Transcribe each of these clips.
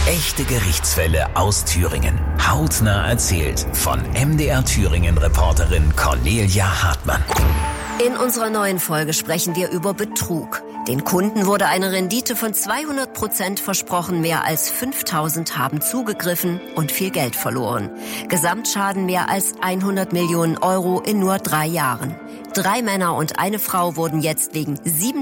Echte Gerichtsfälle aus Thüringen. Hautnah erzählt von MDR Thüringen-Reporterin Cornelia Hartmann. In unserer neuen Folge sprechen wir über Betrug. Den Kunden wurde eine Rendite von 200% versprochen, mehr als 5.000 haben zugegriffen und viel Geld verloren. Gesamtschaden mehr als 100 Millionen Euro in nur 3 Jahren. 3 Männer und eine Frau wurden jetzt wegen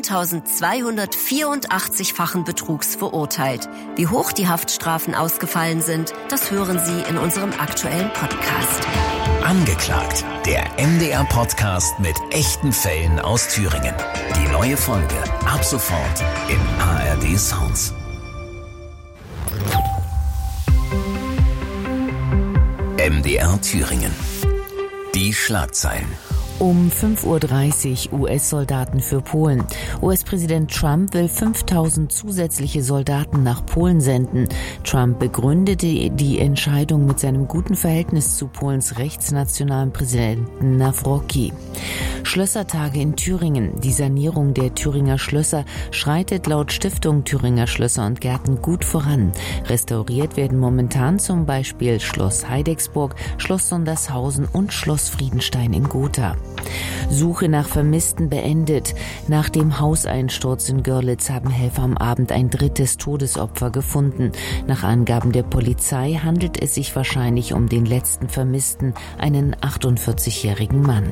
7.284-fachen Betrugs verurteilt. Wie hoch die Haftstrafen ausgefallen sind, das hören Sie in unserem aktuellen Podcast. Angeklagt, der MDR-Podcast mit echten Fällen aus Thüringen. Die neue Folge ab sofort in ARD Sounds. MDR Thüringen. Die Schlagzeilen. Um 5.30 Uhr US-Soldaten für Polen. US-Präsident Trump will 5.000 zusätzliche Soldaten nach Polen senden. Trump begründete die Entscheidung mit seinem guten Verhältnis zu Polens rechtsnationalen Präsidenten Nawrocki. Schlössertage in Thüringen. Die Sanierung der Thüringer Schlösser schreitet laut Stiftung Thüringer Schlösser und Gärten gut voran. Restauriert werden momentan zum Beispiel Schloss Heidecksburg, Schloss Sondershausen und Schloss Friedenstein in Gotha. Suche nach Vermissten beendet. Nach dem Hauseinsturz in Görlitz haben Helfer am Abend ein 3. Todesopfer gefunden. Nach Angaben der Polizei handelt es sich wahrscheinlich um den letzten Vermissten, einen 48-jährigen Mann.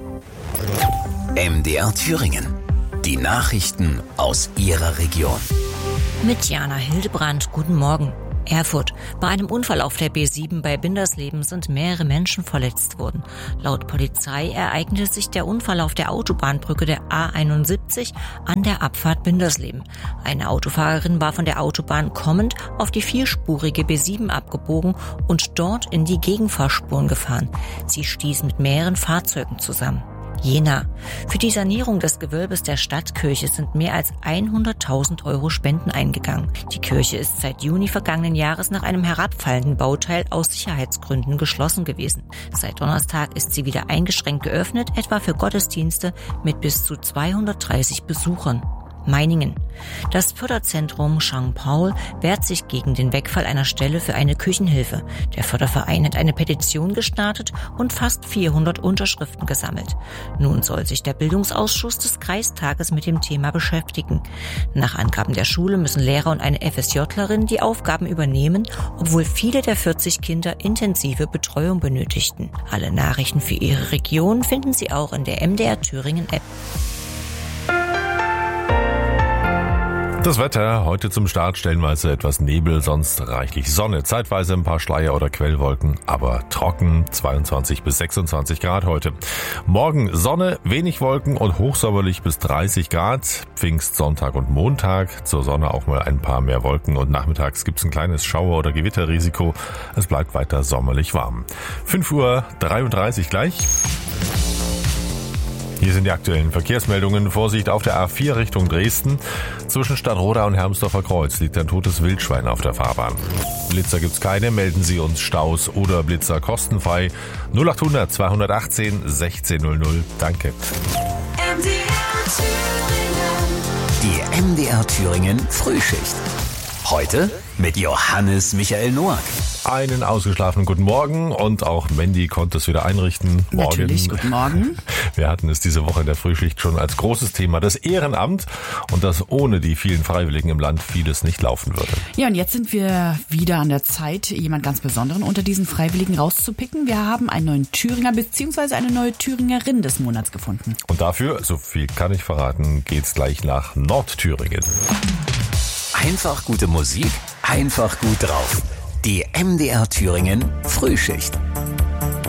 MDR Thüringen. Die Nachrichten aus Ihrer Region. Mit Jana Hildebrand, guten Morgen. Erfurt. Bei einem Unfall auf der B7 bei Bindersleben sind mehrere Menschen verletzt worden. Laut Polizei ereignete sich der Unfall auf der Autobahnbrücke der A71 an der Abfahrt Bindersleben. Eine Autofahrerin war von der Autobahn kommend auf die 4-spurige B7 abgebogen und dort in die Gegenfahrspuren gefahren. Sie stieß mit mehreren Fahrzeugen zusammen. Jena. Für die Sanierung des Gewölbes der Stadtkirche sind mehr als 100.000 Euro Spenden eingegangen. Die Kirche ist seit Juni vergangenen Jahres nach einem herabfallenden Bauteil aus Sicherheitsgründen geschlossen gewesen. Seit Donnerstag ist sie wieder eingeschränkt geöffnet, etwa für Gottesdienste mit bis zu 230 Besuchern. Meiningen. Das Förderzentrum Jean Paul wehrt sich gegen den Wegfall einer Stelle für eine Küchenhilfe. Der Förderverein hat eine Petition gestartet und fast 400 Unterschriften gesammelt. Nun soll sich der Bildungsausschuss des Kreistages mit dem Thema beschäftigen. Nach Angaben der Schule müssen Lehrer und eine FSJlerin die Aufgaben übernehmen, obwohl viele der 40 Kinder intensive Betreuung benötigten. Alle Nachrichten für Ihre Region finden Sie auch in der MDR Thüringen App. Das Wetter, heute zum Start stellenweise etwas Nebel, sonst reichlich Sonne, zeitweise ein paar Schleier- oder Quellwolken, aber trocken, 22 bis 26 Grad heute. Morgen Sonne, wenig Wolken und hochsommerlich bis 30 Grad, Pfingstsonntag und Montag, zur Sonne auch mal ein paar mehr Wolken und nachmittags gibt's ein kleines Schauer- oder Gewitterrisiko. Es bleibt weiter sommerlich warm. 5.33 Uhr gleich. Hier sind die aktuellen Verkehrsmeldungen. Vorsicht auf der A4 Richtung Dresden. Zwischen Stadtroda und Hermsdorfer Kreuz liegt ein totes Wildschwein auf der Fahrbahn. Blitzer gibt's keine. Melden Sie uns Staus oder Blitzer kostenfrei. 0800 218 1600. Danke. Die MDR Thüringen Frühschicht. Heute mit Johannes Michael Noack. Einen ausgeschlafenen guten Morgen und auch Mandy konnte es wieder einrichten. Natürlich, guten Morgen. Wir hatten es diese Woche in der Frühschicht schon als großes Thema, das Ehrenamt und dass ohne die vielen Freiwilligen im Land vieles nicht laufen würde. Ja, und jetzt sind wir wieder an der Zeit, jemand ganz Besonderen unter diesen Freiwilligen rauszupicken. Wir haben einen neuen Thüringer bzw. eine neue Thüringerin des Monats gefunden. Und dafür, so viel kann ich verraten, geht's gleich nach Nordthüringen. Einfach gute Musik, einfach gut drauf. Die MDR Thüringen Frühschicht.